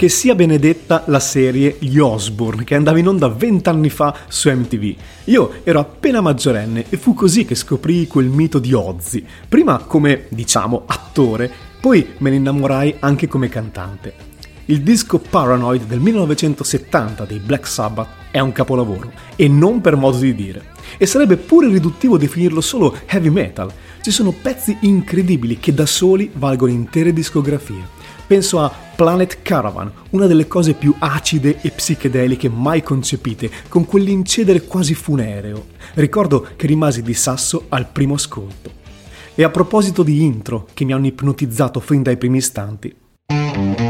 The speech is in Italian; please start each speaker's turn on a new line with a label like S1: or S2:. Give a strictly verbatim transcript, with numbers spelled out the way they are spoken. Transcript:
S1: che sia benedetta la serie Gli Osbourne, che andava in onda vent'anni fa su M T V. Io ero appena maggiorenne e fu così che scoprii quel mito di Ozzy, prima come, diciamo, attore, poi me ne innamorai anche come cantante. Il disco Paranoid del millenovecentosettanta dei Black Sabbath è un capolavoro, e non per modo di dire. E sarebbe pure riduttivo definirlo solo heavy metal. Ci sono pezzi incredibili che da soli valgono intere discografie. Penso a Planet Caravan, una delle cose più acide e psichedeliche mai concepite, con quell'incedere quasi funereo. Ricordo che rimasi di sasso al primo ascolto. E a proposito di intro che mi hanno ipnotizzato fin dai primi istanti,